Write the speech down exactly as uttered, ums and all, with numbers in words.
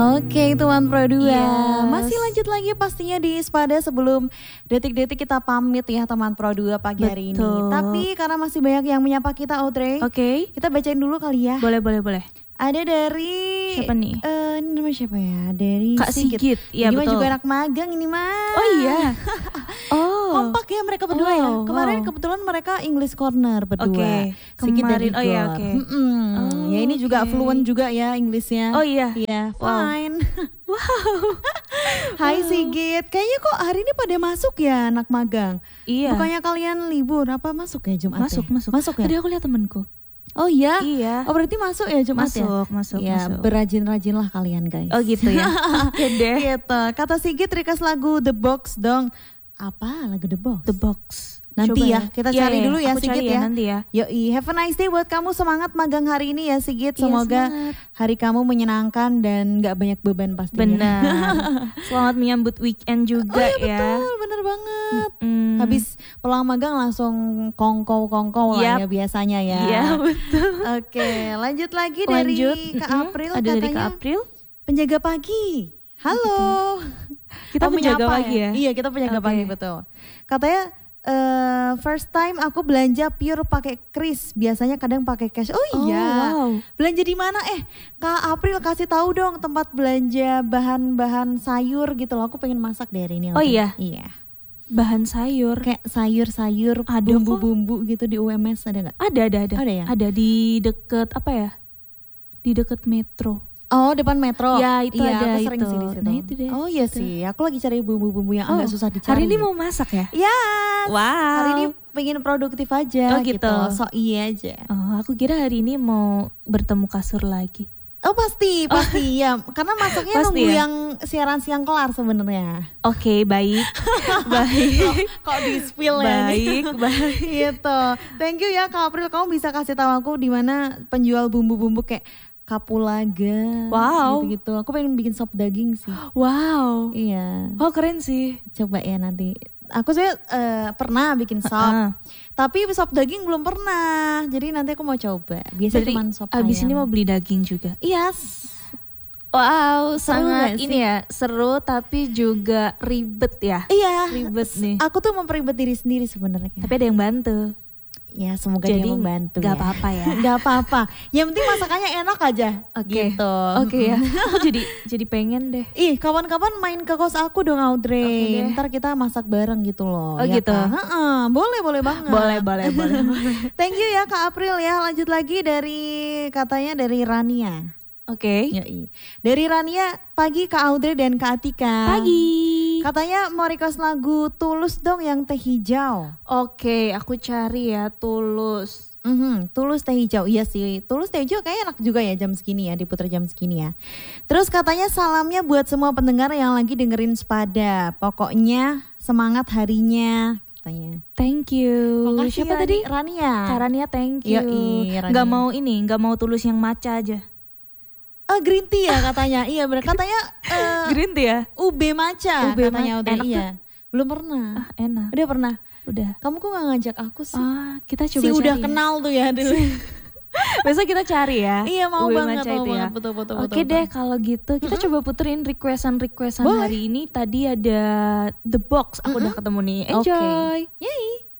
Oke teman Pro dua, Yes. masih lanjut lagi pastinya di Spada sebelum detik-detik kita pamit ya teman Pro dua pagi hari ini. Betul. Tapi karena masih banyak yang menyapa kita Audrey, Oke, kita bacain dulu kali ya. boleh boleh boleh. Ada dari Siapa nih? Eh, ini namanya siapa ya? Dari Kak Sigit. Iya Ini mah betul. juga anak magang ini mah. Oh iya. Oh. Kompak ya mereka berdua ya. Oh, Kemarin wow. kebetulan mereka English Corner berdua. Oke, Sigit dan kemarin- oh iya, Igor. oke. Mm-mm. Oh, ya ini juga oke. fluent juga ya Inggrisnya. Oh iya. Iya, Wow. fine. Hai Sigit, kayaknya kok hari ini pada masuk ya anak magang. Iya. Bukannya kalian libur apa masuk ya Jumat? Masuk ya? masuk. Masuk ya? Tadi aku lihat temenku. Oh iya. Iya. Oh berarti masuk ya Jumat ya? Masuk masuk Ya masuk. berajin-rajinlah kalian guys. Oh gitu ya. Oke deh. Gitu. Kata Sigit request lagu The Box dong. Apa lagu The Box? The Box. Nanti Coba ya, kita Iya, cari iya, dulu ya aku Sigit cari ya. Nanti ya. Yoi, have a nice day buat kamu, semangat magang hari ini ya Sigit. Iya, Semoga semangat. hari kamu menyenangkan dan gak banyak beban pastinya. Benar. Selamat menyambut weekend juga Oh iya ya. betul, bener banget. Mm. Habis pulang magang langsung kongkow-kongkow lah ya Yap. biasanya ya. Iya betul. Oke, lanjut lagi Lanjut. dari Kak Mm-mm. April Ada dari katanya. Kak April. Penjaga pagi. Halo. Kita Oh, penjaga menyapa pagi ya? Iya, kita penjaga Oke. pagi betul. Katanya eh, first time aku belanja pure pakai kris, biasanya kadang pakai cash. Oh Oh, iya. wow. Belanja di mana? Eh, Kak April kasih tahu dong tempat belanja bahan-bahan sayur gitu loh. Aku pengen masak dari ini. Oh iya? Iya. Bahan sayur. Kayak sayur-sayur, Ada bumbu-bumbu gitu di U M S ada nggak? Ada ada ada. Ada ya? Ada di deket apa ya? Di deket metro. Oh, depan metro. Ya, itu iya, ada aku sering itu. sih di situ. Nah, itu deh. Oh iya sih, aku lagi cari bumbu-bumbu yang agak Oh, susah dicari. Hari ini mau masak ya? Yes. Wow. Hari ini pengen produktif aja Oh, gitu. gitu. So iya aja. Oh, aku kira hari ini mau bertemu kasur lagi. Oh pasti, pasti ya. Karena masaknya Pasti nunggu ya? yang siaran siang kelar sebenarnya. Oke, baik. baik. Kok di spill ya? Baik, baik. Gitu. Thank you ya Kak April, kamu bisa kasih tahu aku di mana penjual bumbu-bumbu kayak kapulaga. Wow. Gitu-gitu. Aku pengen bikin sop daging sih. Wow. Iya. Oh, keren sih. Coba ya nanti. Aku sih eh, pernah bikin sop. Ah. Tapi sop daging belum pernah. Jadi nanti aku mau coba. Biasanya Jadi cuma sop abis ayam. ini mau beli daging juga. Yes. Wow, Seru sangat gak sih? ini ya, seru tapi juga ribet ya. Iya. Ribet nih. Aku tuh memperibet diri sendiri sebenarnya. Tapi ada yang bantu. Ya semoga Jadi dia membantu ya. gak apa-apa ya. Gak apa-apa. Yang penting masakannya enak aja. Oke. Gitu. Oke ya. Aku jadi jadi pengen deh. Ih kawan-kawan main ke kos aku dong Audrey. Oke deh. Ntar kita masak bareng gitu loh. Oh, ya gitu? kan? Heeh, boleh boleh banget. Boleh, boleh, boleh. Thank you ya Kak April ya. Lanjut lagi dari katanya dari Rania. Oke. Yoi. Dari Rania, pagi Kak Audrey dan Kak Atika. Pagi. Katanya mau request lagu Tulus dong yang teh hijau. Oke, aku cari ya Tulus. Mhm, Tulus teh hijau, iya sih. Tulus teh hijau kayaknya enak juga ya jam segini ya, diputar jam segini ya. Terus katanya salamnya buat semua pendengar yang lagi dengerin Spada. Pokoknya semangat harinya katanya. Thank you. Makasih Siapa Rani- tadi? Rania. Caranya thank you. Yoi, Rania. Gak mau ini, gak mau Tulus yang maca aja. Oh, green tea ya katanya. Iya benar katanya eh, Green tea ya? ube matcha Ube katanya matcha. udah Enak iya. Belum pernah. Ah, enak. Udah pernah. Udah. Kamu kok gak ngajak aku sih? Ah, kita coba si cari udah ya. kenal tuh ya dulu. Besok kita cari ya. Iya mau Ube banget, matcha mau itu banget, ya. betul betul Oke betul. deh kalau gitu kita coba puterin requestan-requestan Boleh. hari ini. Tadi ada The Box, aku udah ketemu nih. Oke. Enjoy. Yay.